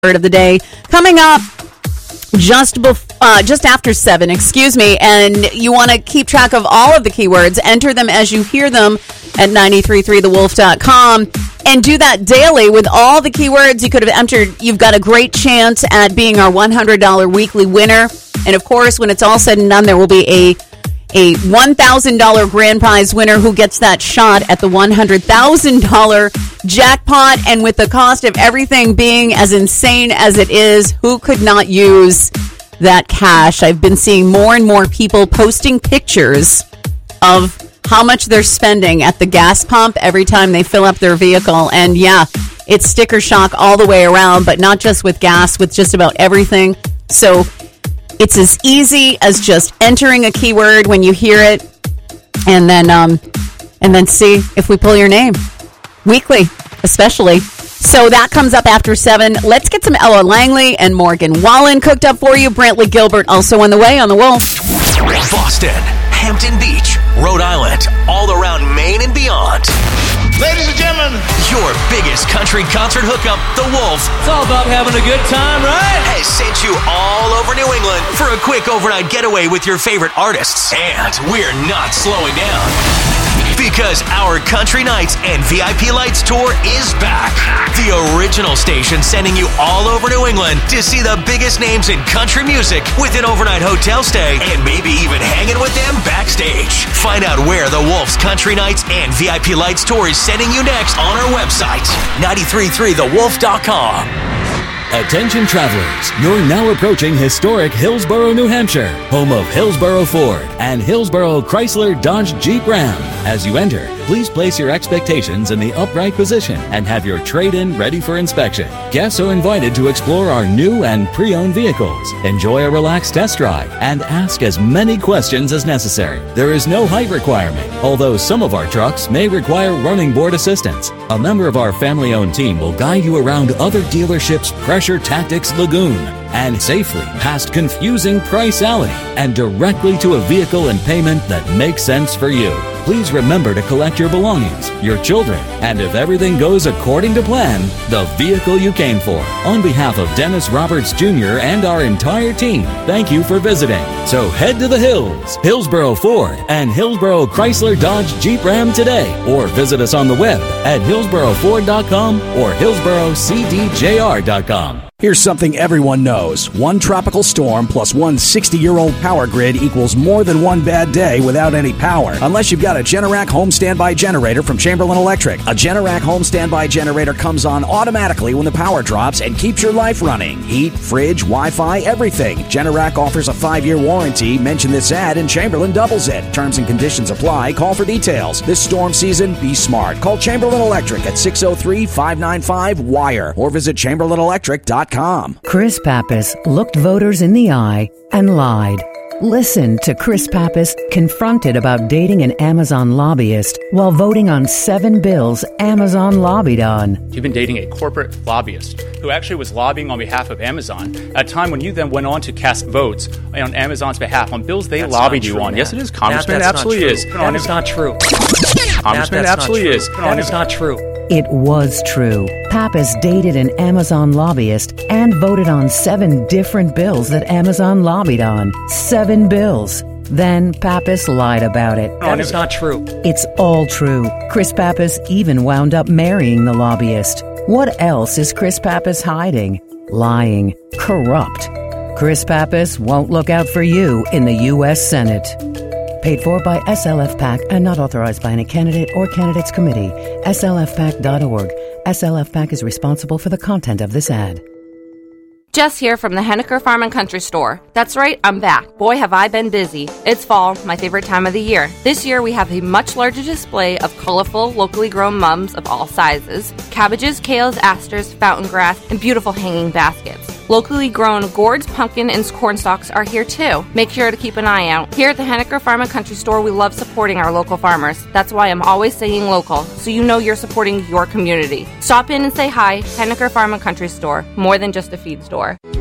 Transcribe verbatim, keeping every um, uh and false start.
Word of the day coming up just bef- uh, just after seven, excuse me, and you want to keep track of all of the keywords. Enter them as you hear them at nine three three the wolf dot com and do that daily with all the keywords you could have entered. You've got a great chance at being our one hundred dollars weekly winner. And of course, when it's all said and done, there will be a a one thousand dollars grand prize winner who gets that shot at the one hundred thousand dollars jackpot. And with the cost of everything being as insane as it is, who could not use that cash? I've been seeing more and more people posting pictures of how much they're spending at the gas pump every time they fill up their vehicle. And yeah, it's sticker shock all the way around, but not just with gas, with just about everything. So it's as easy as just entering a keyword when you hear it, and then um, and then see if we pull your name weekly, especially. So that comes up after seven. Let's get some Ella Langley and Morgan Wallen cooked up for you. Brantley Gilbert also on the way on the Wolf. Boston, Hampton Beach, Rhode Island, all around Maine and beyond. Ladies and gentlemen, your biggest country concert hookup, The Wolf. It's all about having a good time, right? Has sent you all over New England for a quick overnight getaway with your favorite artists. And we're not slowing down, because our Country Nights and V I P Lights tour is back. The original station sending you all over New England to see the biggest names in country music with an overnight hotel stay and maybe even hanging with them backstage. Find out where the Wolf's Country Nights and V I P Lights tour is sending you next on our website, nine three three the wolf dot com. Attention travelers, you're now approaching historic Hillsborough, New Hampshire, home of Hillsborough Ford and Hillsborough Chrysler Dodge Jeep Ram. As you enter, please place your expectations in the upright position and have your trade-in ready for inspection. Guests are invited to explore our new and pre-owned vehicles, enjoy a relaxed test drive, and ask as many questions as necessary. There is no height requirement, although some of our trucks may require running board assistance. A member of our family-owned team will guide you around other dealerships' Pressure Tactics Lagoon and safely past confusing Price Alley and directly to a vehicle and payment that makes sense for you. Please remember to collect your belongings, your children, and if everything goes according to plan, the vehicle you came for. On behalf of Dennis Roberts Junior and our entire team, thank you for visiting. So head to the hills, Hillsborough Ford and Hillsborough Chrysler Dodge Jeep Ram today, or visit us on the web at hillsborough ford dot com or hillsborough c d j r dot com. Here's something everyone knows. One tropical storm plus one sixty-year-old power grid equals more than one bad day without any power. Unless you've got a Generac home standby generator from Chamberlain Electric. A Generac home standby generator comes on automatically when the power drops and keeps your life running. Heat, fridge, Wi-Fi, everything. Generac offers a five-year warranty. Mention this ad and Chamberlain doubles it. Terms and conditions apply. Call for details. This storm season, be smart. Call Chamberlain Electric at six oh three, five nine five, W I R E or visit chamberlain electric dot com. Chris Pappas looked voters in the eye and lied. Listen to Chris Pappas confronted about dating an Amazon lobbyist while voting on seven bills Amazon lobbied on. You've been dating a corporate lobbyist who actually was lobbying on behalf of Amazon at a time when you then went on to cast votes on Amazon's behalf on bills they that's lobbied true, you on. Matt. Yes, it is. Congressman, Matt, it absolutely not is. That is not true. Congressman, it absolutely is. That is not true. It was true. Pappas dated an Amazon lobbyist and voted on seven different bills that Amazon lobbied on. Seven bills. Then Pappas lied about it. That is not true. It's all true. Chris Pappas even wound up marrying the lobbyist. What else is Chris Pappas hiding? Lying. Corrupt. Chris Pappas won't look out for you in the U S Senate. Paid for by S L F PAC and not authorized by any candidate or candidates committee. S L F pac dot org. S L F PAC is responsible for the content of this ad. Jess here from the Henniker Farm and Country Store. That's right, I'm back. Boy, have I been busy. It's fall, my favorite time of the year. This year we have a much larger display of colorful, locally grown mums of all sizes, cabbages, kales, asters, fountain grass, and beautiful hanging baskets. Locally grown gourds, pumpkin, and corn stalks are here too. Make sure to keep an eye out. Here at the Henniker Farm and Country Store, we love supporting our local farmers. That's why I'm always saying local, so you know you're supporting your community. Stop in and say hi. Henniker Farm and Country Store, more than just a feed store.